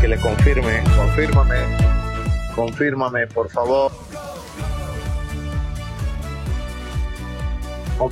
que le confírmame, por favor. Ok,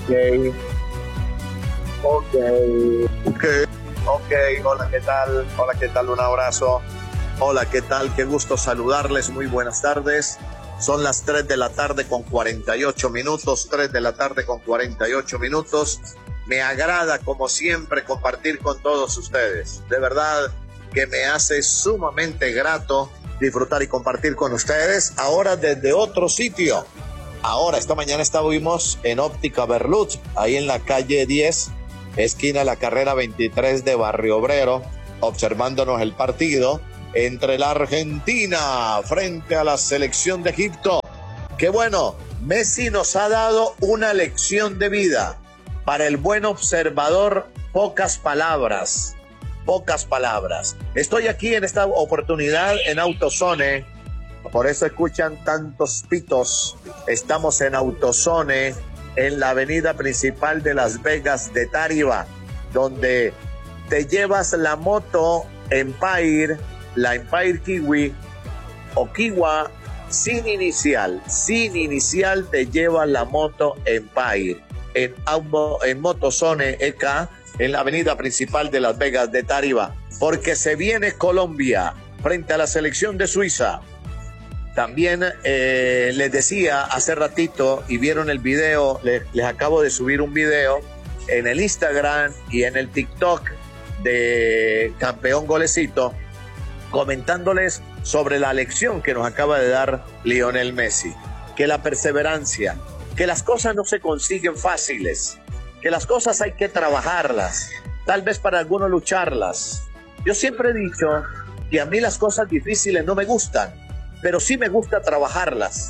hola, ¿qué tal? Un abrazo. Hola, ¿qué tal? Qué gusto saludarles, muy buenas tardes. Son las 3 de la tarde con 48 minutos, 3 de la tarde con 48 minutos. Me agrada, como siempre, compartir con todos ustedes. De verdad que me hace sumamente grato disfrutar y compartir con ustedes. Ahora desde otro sitio. Ahora, esta mañana estuvimos en Óptica Berlut, ahí en la calle 10, esquina la carrera 23 de Barrio Obrero, observándonos el partido entre la Argentina frente a la selección de Egipto. Qué bueno, Messi nos ha dado una lección de vida. Para el buen observador, pocas palabras. Estoy aquí en esta oportunidad en AutoZone. Por eso escuchan tantos pitos. Estamos en AutoZone, en la avenida principal de Las Vegas de Tariba, donde te llevas la moto Empire, la Empire Kiwi o Kiwa sin inicial. Sin inicial te lleva la moto Empire en MotoZone EK, en la avenida principal de Las Vegas de Tariba, porque se viene Colombia frente a la selección de Suiza. También les decía hace ratito, y vieron el video, les acabo de subir un video en el Instagram y en el TikTok de Campeón Golecito, comentándoles sobre la lección que nos acaba de dar Lionel Messi, que la perseverancia, que las cosas no se consiguen fáciles, que las cosas hay que trabajarlas, tal vez para algunos lucharlas. Yo siempre he dicho que a mí las cosas difíciles no me gustan, pero sí me gusta trabajarlas.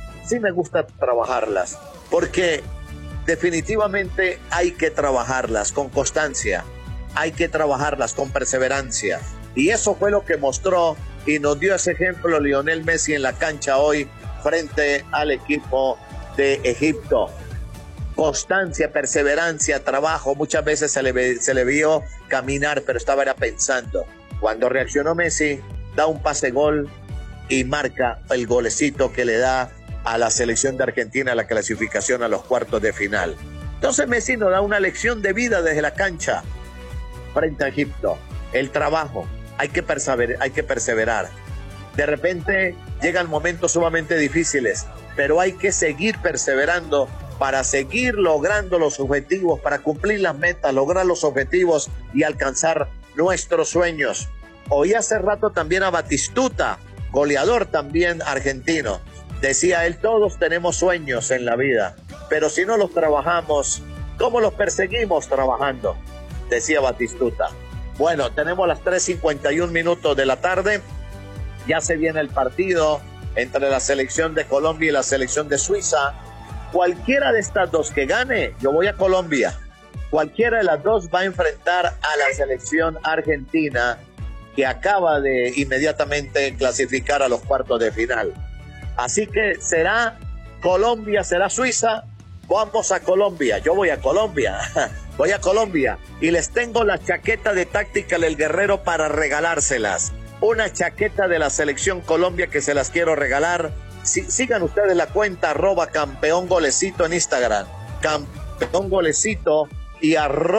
Porque definitivamente hay que trabajarlas con constancia, hay que trabajarlas con perseverancia. Y eso fue lo que mostró y nos dio ese ejemplo Lionel Messi en la cancha hoy frente al equipo de Egipto. Constancia, perseverancia, trabajo. Muchas veces se le vio caminar, pero estaba pensando. Cuando reaccionó Messi, da un pase gol y marca el golecito que le da a la selección de Argentina la clasificación a los cuartos de final. Entonces Messi nos da una lección de vida desde la cancha frente a Egipto. El trabajo, hay que perseverar. De repente llegan momentos sumamente difíciles, pero hay que seguir perseverando para seguir logrando los objetivos, para cumplir las metas, lograr los objetivos y alcanzar nuestros sueños. Oí hace rato también a Batistuta, goleador también argentino. Decía él, todos tenemos sueños en la vida, pero si no los trabajamos, ¿cómo los perseguimos trabajando? Decía Batistuta. Bueno, tenemos las 3:51 minutos de la tarde. Ya se viene el partido entre la selección de Colombia y la selección de Suiza. Cualquiera de estas dos que gane, yo voy a Colombia. Cualquiera de las dos va a enfrentar a la selección argentina, que acaba de inmediatamente clasificar a los cuartos de final. Así que será Colombia, será Suiza. Vamos a Colombia. Yo voy a Colombia. Voy a Colombia. Y les tengo la chaqueta de Tactical El Guerrero para regalárselas. Una chaqueta de la selección Colombia que se las quiero regalar. Sigan ustedes la cuenta @campeón golecito en Instagram. Campeón golecito y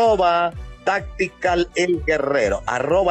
@Tactical El Guerrero.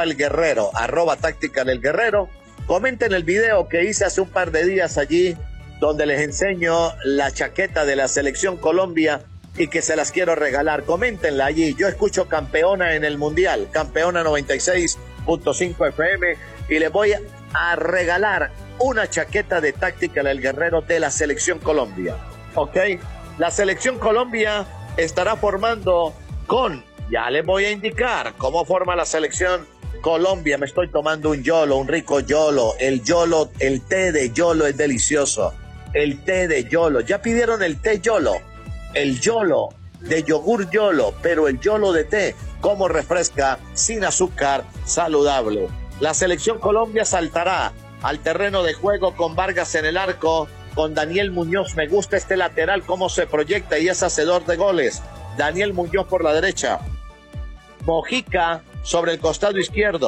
@Tactical El Guerrero. Comenten el video que hice hace un par de días allí, donde les enseño la chaqueta de la selección Colombia y que se las quiero regalar. Coméntenla allí. Yo escucho Campeona en el Mundial, Campeona 96.5 FM, y les voy a regalar una chaqueta de Tactical El Guerrero de la selección Colombia. ¿Ok? La selección Colombia estará formando con, ya les voy a indicar cómo forma la selección Colombia. Me estoy tomando un yolo, un rico yolo. El té de yolo es delicioso. El té de yolo. ¿Ya pidieron el té yolo? El yolo de yogur yolo, pero el yolo de té, como refresca, sin azúcar, saludable. La selección Colombia saltará al terreno de juego con Vargas en el arco, con Daniel Muñoz. Me gusta este lateral, cómo se proyecta y es hacedor de goles. Daniel Muñoz por la derecha. Mojica sobre el costado izquierdo.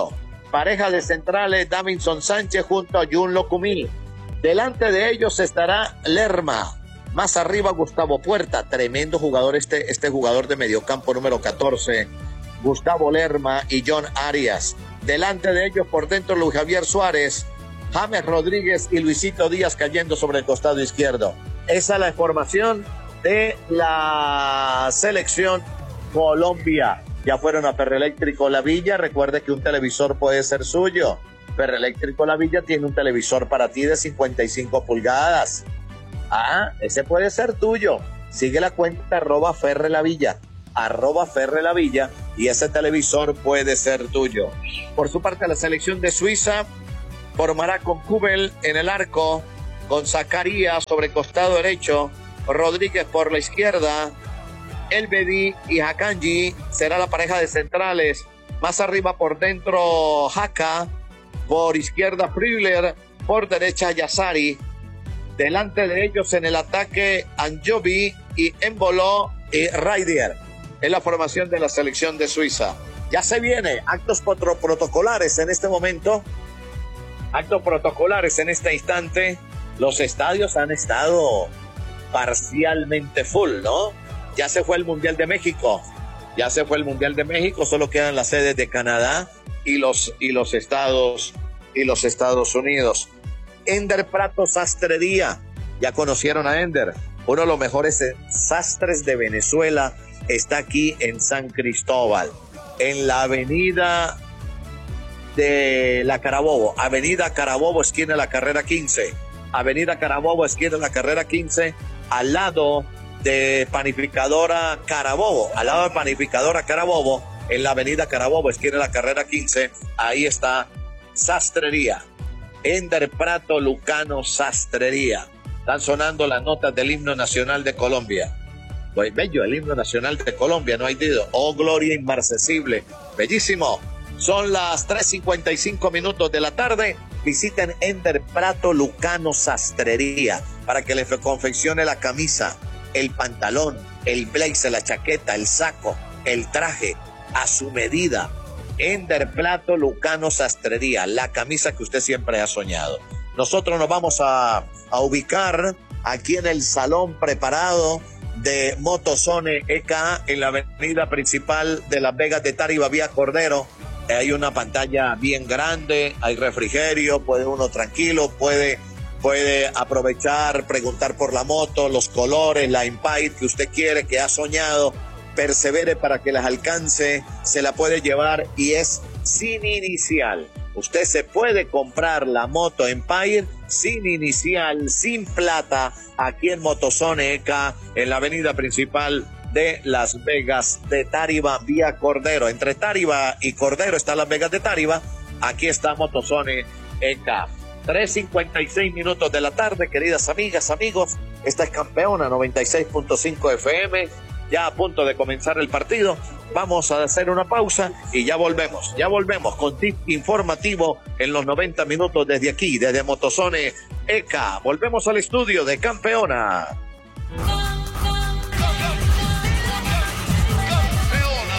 Pareja de centrales, Davinson Sánchez junto a Jun Locumí. Delante de ellos estará Lerma. Más arriba Gustavo Puerta, tremendo jugador este jugador de mediocampo número 14, Gustavo Lerma y John Arias. Delante de ellos por dentro Luis Javier Suárez, James Rodríguez y Luisito Díaz cayendo sobre el costado izquierdo. Esa es la formación de la selección Colombia. Ya fueron a Ferroeléctrico La Villa. Recuerde que un televisor puede ser suyo. Ferroeléctrico La Villa tiene un televisor para ti de 55 pulgadas. Ese puede ser tuyo. Sigue la cuenta @FerreLaVilla, @FerreLaVilla, y ese televisor puede ser tuyo. Por su parte, la selección de Suiza formará con Kubel en el arco, con Zakaria sobre costado derecho, Rodríguez por la izquierda, Elvedi y Hakanji será la pareja de centrales. Más arriba por dentro Haka, por izquierda Pribler, por derecha Yassari. Delante de ellos en el ataque Anjobi y Embolo y Raidier. Es la formación de la selección de Suiza. Ya se viene actos protocolares en este momento. Actos protocolares en este instante. Los estadios han estado parcialmente full, ¿no? Ya se fue el Mundial de México. Solo quedan las sedes de Canadá y los Estados Unidos. Ender Prato Sastrería. Ya conocieron a Ender. Uno de los mejores sastres de Venezuela está aquí en San Cristóbal, en la avenida de la Carabobo. Avenida Carabobo, esquina de la carrera 15. Avenida Carabobo, esquina de la carrera 15, al lado de Panificadora Carabobo. En la avenida Carabobo, esquina de la carrera 15. Ahí está Sastrería. Ender Prato Lucano Sastrería. Están sonando las notas del himno nacional de Colombia. Pues bello el himno nacional de Colombia, no hay duda. Oh, gloria inmarcesible. Bellísimo. Son las 3:55 de la tarde. Visiten Ender Prato Lucano Sastrería para que les confeccione la camisa, el pantalón, el blazer, la chaqueta, el saco, el traje a su medida. Ender Prato Lucano Sastrería, la camisa que usted siempre ha soñado. Nosotros nos vamos a ubicar aquí en el salón preparado de Motozone EK en la avenida principal de Las Vegas de Táriba, vía Cordero. Hay una pantalla bien grande, hay refrigerio, puede uno tranquilo, puede aprovechar, preguntar por la moto, los colores, la Empire que usted quiere, que ha soñado. Persevere para que las alcance, se la puede llevar y es sin inicial. Usted se puede comprar la moto Empire sin inicial, sin plata, aquí en Motozone EK, en la avenida principal de Las Vegas de Táriba, vía Cordero. Entre Táriba y Cordero está Las Vegas de Táriba. Aquí está Motozone EK. 3:56 de la tarde, queridas amigas, amigos. Esta es Campeona 96.5 FM. Ya a punto de comenzar el partido. Vamos a hacer una pausa y ya volvemos con tip informativo en los 90 minutos desde aquí, desde Motozone EK. Volvemos al estudio de Campeona.